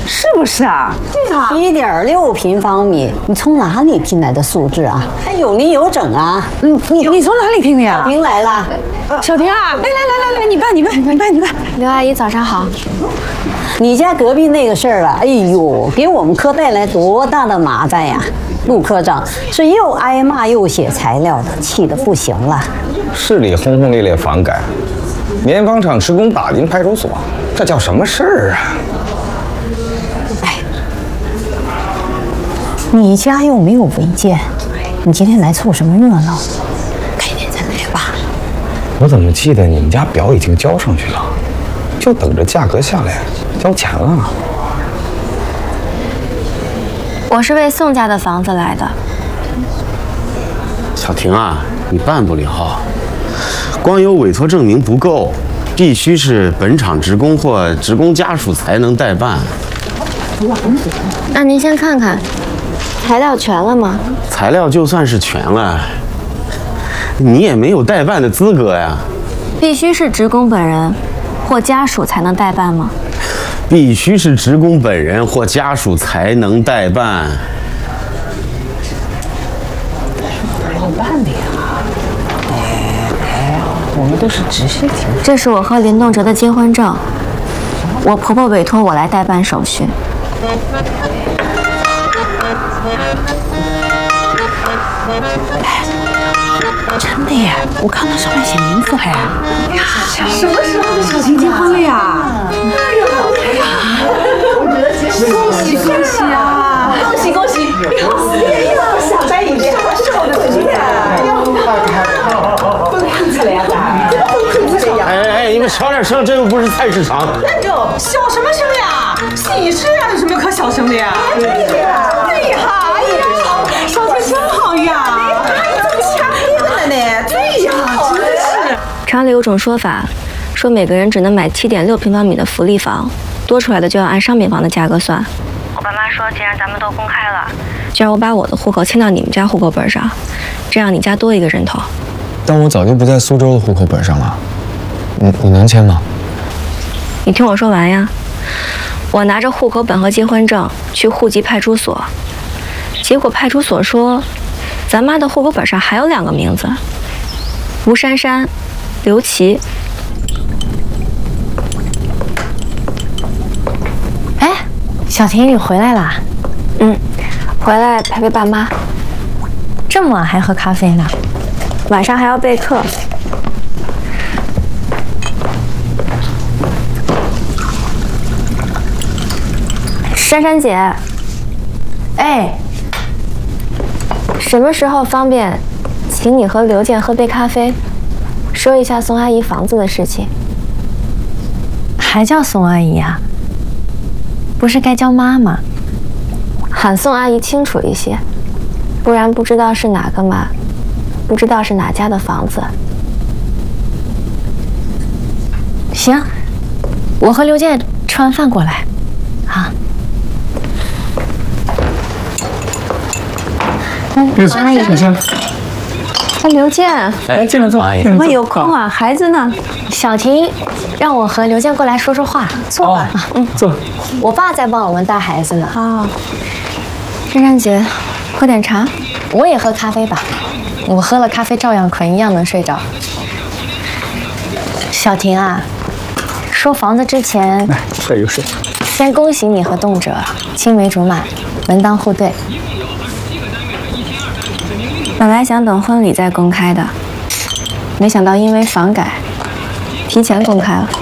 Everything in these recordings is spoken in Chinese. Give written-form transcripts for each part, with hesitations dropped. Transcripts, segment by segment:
是不是啊？对啊 ，1.6平方米，你从哪里听来的数字啊？还有理有整啊！ 你从哪里听的呀？ 您来了， 小婷啊，来，你办。 刘阿姨早上好。 你家隔壁那个事儿啊，哎呦，给我们科带来多大的麻烦呀！陆科长是又挨骂又写材料的，气得不行了。 市里轰轰烈烈房改，棉纺厂职工打进派出所，这叫什么事儿啊？ 哎，你家又没有违建，你今天来凑什么热闹？改天再来吧。 我怎么记得你们家表已经交上去了，就等着价格下来交钱了？ 我是为宋家的房子来的。 小婷啊，你办不了，光有委托证明不够，必须是本厂职工或职工家属才能代办。 那您先看看，材料全了吗？ 材料就算是全了，你也没有代办的资格呀。 必须是职工本人或家属才能代办吗？ 必须是职工本人或家属才能代办。 好办的呀。我们都是直系亲。 这是我和林栋哲的结婚证，我婆婆委托我来代办手续。 真的耶，我看到上面写名字还。呀，什么时候的小婷结婚了呀？恭喜恭喜啊！恭喜！小白已经什么时候的事情啊？都看出来呀， 哎，你们小点声，这又不是菜市场。 哎呦，小什么声呀？喜事啊，有什么可小声的呀？对呀，哎呀，小婷真好呀！对呀，真是。 厂里有种说法，说每个人只能买7.6平方米的福利房，多出来的就要按商品房的价格算。我爸妈说，既然咱们都公开了，就让我把我的户口迁到你们家户口本上，这样你家多一个人头。 但我早就不在苏州的户口本上了，你能签吗？ 你听我说完呀。我拿着户口本和结婚证去户籍派出所，结果派出所说，咱妈的户口本上还有2个名字，吴珊珊、刘琦。 哎，小婷，你回来啦？ 回来陪陪爸妈。 这么晚还喝咖啡呢？ 晚上还要备课。珊珊姐， 哎， 什么时候方便，请你和刘健喝杯咖啡，说一下宋阿姨房子的事情。 还叫宋阿姨呀？不是该叫妈吗？ 喊宋阿姨清楚一些，不然不知道是哪个妈，不知道是哪家的房子。 行，我和刘健吃完饭过来。啊。 阿姨，先生。 刘健， 哎，进来坐。 怎么有空啊？孩子呢？小婷，让我和刘健过来说说话。坐吧。 坐。 我爸在帮我们带孩子呢。 哦。珊珊姐，喝点茶。 我也喝咖啡吧。我喝了咖啡照样困，一样能睡着。小婷啊，说房子之前， 这有事。 先恭喜你和动辄青梅竹马，门当户对。 本来想等婚礼再公开的，没想到因为房改，提前公开了。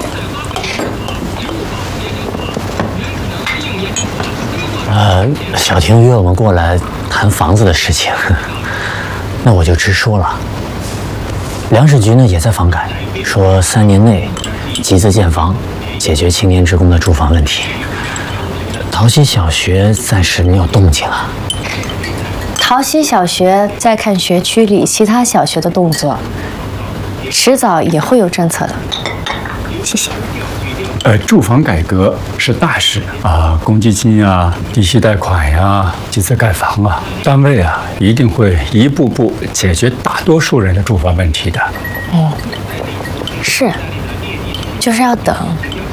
小婷约我们过来谈房子的事情，那我就直说了。粮食局呢也在房改，说3年内集资建房，解决青年职工的住房问题。桃溪小学暂时没有动静啊。 桃溪小学在看学区里其他小学的动作，迟早也会有政策的。谢谢。 住房改革是大事啊，公积金啊、低息贷款呀、集资盖房啊，单位啊一定会一步步解决大多数人的住房问题的。 是，就是要等，